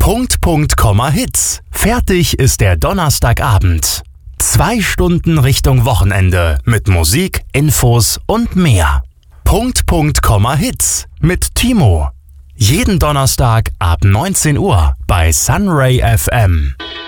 Punkt, Punkt, Komma, Hits. Fertig ist der Donnerstagabend. 2 Stunden Richtung Wochenende mit Musik, Infos und mehr. Punkt, Punkt, Komma, Hits mit Timo. Jeden Donnerstag ab 19 Uhr bei Sunray FM.